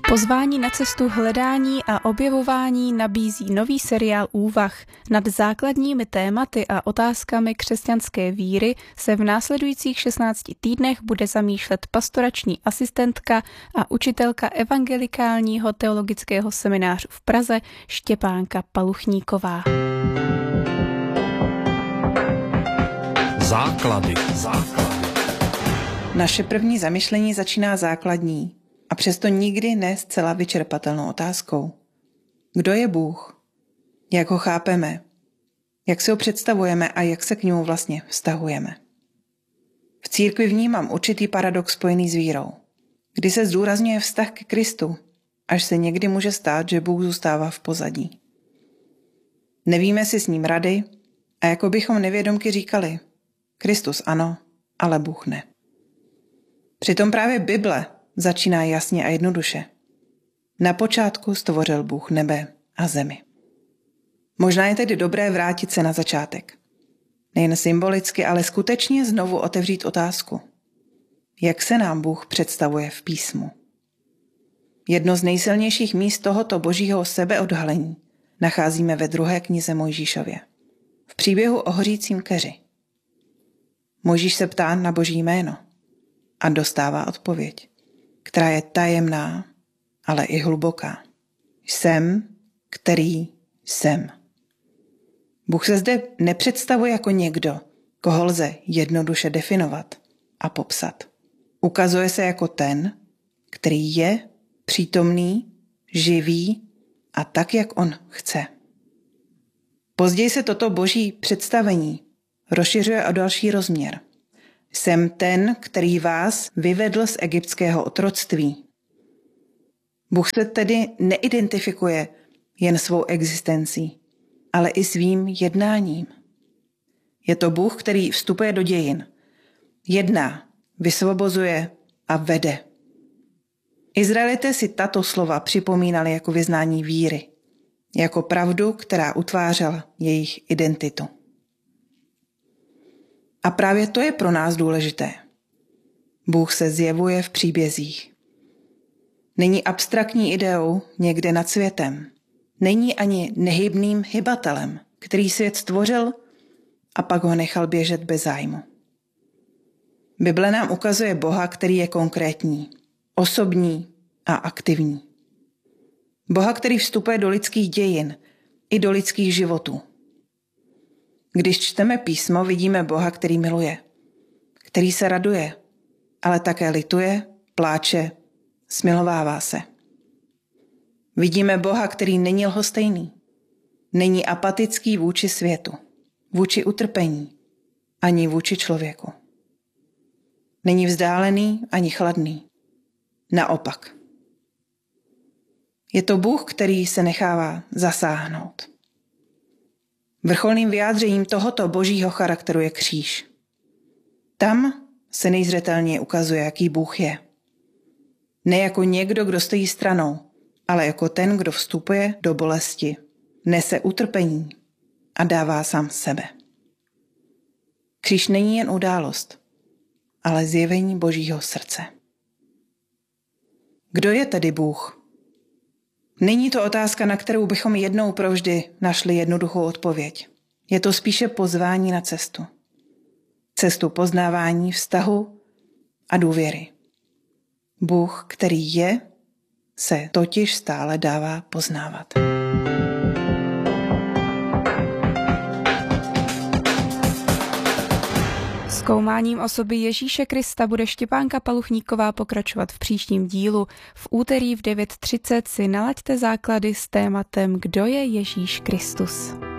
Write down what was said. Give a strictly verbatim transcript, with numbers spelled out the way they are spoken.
Pozvání na cestu hledání a objevování nabízí nový seriál úvah. Nad základními tématy a otázkami křesťanské víry se v následujících šestnácti týdnech bude zamýšlet pastorační asistentka a učitelka evangelikálního teologického semináře v Praze Štěpánka Paluchníková. Základy. Základy. Naše první zamyšlení začíná základní a přesto nikdy ne zcela vyčerpatelnou otázkou. Kdo je Bůh? Jak ho chápeme? Jak si ho představujeme a jak se k němu vlastně vztahujeme? V církvi vnímám určitý paradox spojený s vírou, kdy se zdůrazňuje vztah k Kristu, až se někdy může stát, že Bůh zůstává v pozadí. Nevíme si s ním rady a jako bychom nevědomky říkali, Kristus ano, ale Bůh ne. Přitom právě Bible začíná jasně a jednoduše. Na počátku stvořil Bůh nebe a zemi. Možná je tedy dobré vrátit se na začátek. Nejen symbolicky, ale skutečně znovu otevřít otázku. Jak se nám Bůh představuje v písmu? Jedno z nejsilnějších míst tohoto božího sebeodhalení nacházíme ve druhé knize Mojžíšově. V příběhu o hořícím keři. Mojžíš se ptá na boží jméno a dostává odpověď, která je tajemná, ale i hluboká. Jsem, který jsem. Bůh se zde nepředstavuje jako někdo, koho lze jednoduše definovat a popsat. Ukazuje se jako ten, který je přítomný, živý a tak, jak on chce. Později se toto boží představení rozšiřuje o další rozměr. Jsem ten, který vás vyvedl z egyptského otroctví. Bůh se tedy neidentifikuje jen svou existencí, ale i svým jednáním. Je to Bůh, který vstupuje do dějin, jedná, vysvobozuje a vede. Izraelité si tato slova připomínali jako vyznání víry, jako pravdu, která utvářela jejich identitu. A právě to je pro nás důležité. Bůh se zjevuje v příbězích. Není abstraktní ideou někde nad světem. Není ani nehybným hybatelem, který svět stvořil a pak ho nechal běžet bez zájmu. Bible nám ukazuje Boha, který je konkrétní, osobní a aktivní. Boha, který vstupuje do lidských dějin i do lidských životů. Když čteme písmo, vidíme Boha, který miluje, který se raduje, ale také lituje, pláče, smilovává se. Vidíme Boha, který není lhostejný, není apatický vůči světu, vůči utrpení, ani vůči člověku. Není vzdálený ani chladný, naopak. Je to Bůh, který se nechává zasáhnout. Vrcholným vyjádřením tohoto božího charakteru je kříž. Tam se nejzřetelněji ukazuje, jaký Bůh je. Ne jako někdo, kdo stojí stranou, ale jako ten, kdo vstupuje do bolesti, nese utrpení a dává sám sebe. Kříž není jen událost, ale zjevení božího srdce. Kdo je tedy Bůh? Není to otázka, na kterou bychom jednou provždy našli jednoduchou odpověď. Je to spíše pozvání na cestu. Cestu poznávání, vztahu a důvěry. Bůh, který je, se totiž stále dává poznávat. Zkoumáním osoby Ježíše Krista bude Štěpánka Paluchníková pokračovat v příštím dílu. V úterý v devět třicet si nalaďte základy s tématem Kdo je Ježíš Kristus.